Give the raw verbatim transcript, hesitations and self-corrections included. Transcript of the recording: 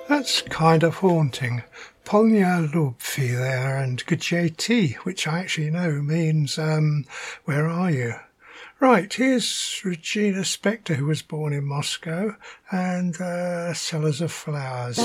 That's kind of haunting. Polnia Lubfi there and Gjt, which I actually know means, um, where are you? Right, here's Regina Spektor, who was born in Moscow, and uh, Sellers of Flowers.